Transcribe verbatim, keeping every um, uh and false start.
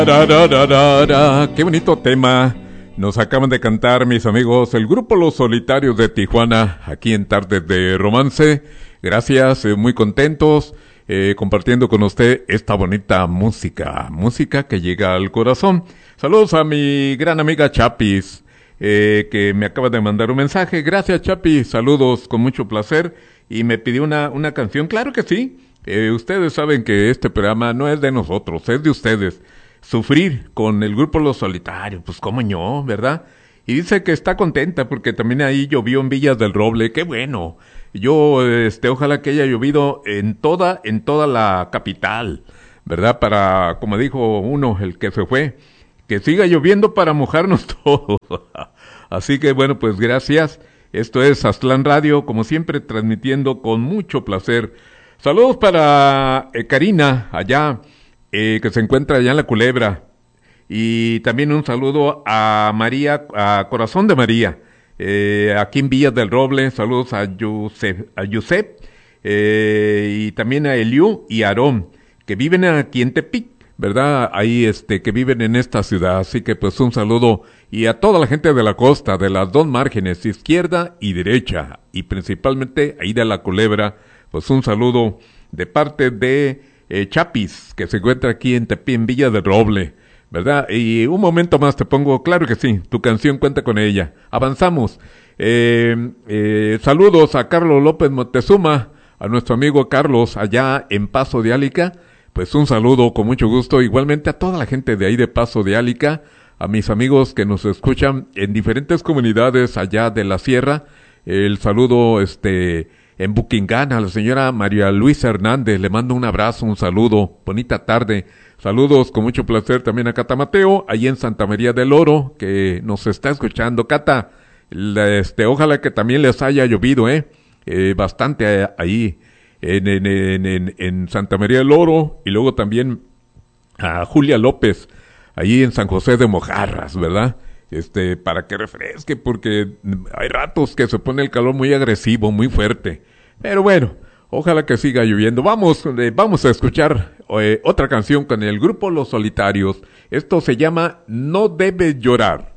Qué bonito tema nos acaban de cantar mis amigos, el grupo Los Solitarios de Tijuana, aquí en Tardes de Romance. Gracias, eh, muy contentos eh, compartiendo con usted esta bonita música, música que llega al corazón. Saludos a mi gran amiga Chapis, eh, que me acaba de mandar un mensaje. Gracias, Chapis, saludos con mucho placer, y me pidió una, una canción. Claro que sí, eh, ustedes saben que este programa no es de nosotros, es de ustedes. Sufrir con el grupo Los Solitarios, pues cómo no, ¿verdad? Y dice que está contenta porque también ahí llovió en Villas del Roble. Qué bueno. Yo, este, ojalá que haya llovido en toda, en toda la capital, ¿verdad? Para, como dijo uno, el que se fue, que siga lloviendo para mojarnos todos. Así que bueno, pues gracias. Esto es Aztlán Radio, como siempre, transmitiendo con mucho placer. Saludos para eh, Karina, allá, eh, que se encuentra allá en La Culebra. Y también un saludo a María, a Corazón de María, eh, aquí en Villas del Roble. Saludos a Yusef, a Yusef eh, y también a Eliú y Aarón, que viven aquí en Tepic, ¿verdad? Ahí, este, que viven en esta ciudad. Así que pues un saludo, y a toda la gente de la costa, de las dos márgenes, izquierda y derecha, y principalmente ahí de La Culebra, pues un saludo de parte de eh, Chapis, que se encuentra aquí en Tepic, en Villa del Roble, ¿verdad? Y un momento más te pongo, claro que sí, tu canción cuenta con ella. Avanzamos. Eh, eh, saludos a Carlos López Montezuma, a nuestro amigo Carlos allá en Paso de Álica. Pues un saludo con mucho gusto, igualmente a toda la gente de ahí de Paso de Álica, a mis amigos que nos escuchan en diferentes comunidades allá de la sierra. El saludo, este, en Buquingán, a la señora María Luisa Hernández, le mando un abrazo, un saludo, bonita tarde. Saludos con mucho placer también a Cata Mateo, ahí en Santa María del Oro, que nos está escuchando. Cata, este, ojalá que también les haya llovido, eh, eh bastante ahí en, en, en, en, en Santa María del Oro, y luego también a Julia López, ahí en San José de Mojarras, ¿verdad? Este, para que refresque, porque hay ratos que se pone el calor muy agresivo, muy fuerte. Pero bueno, ojalá que siga lloviendo. Vamos, eh, vamos a escuchar eh, otra canción con el grupo Los Solitarios. Esto se llama No Debes Llorar.